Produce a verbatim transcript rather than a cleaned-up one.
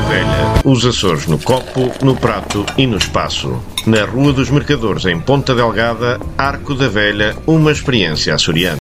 Velha, os Açores no copo, no prato e no espaço. Na Rua dos Mercadores, em Ponta Delgada, Arco da Velha, uma experiência açoriana.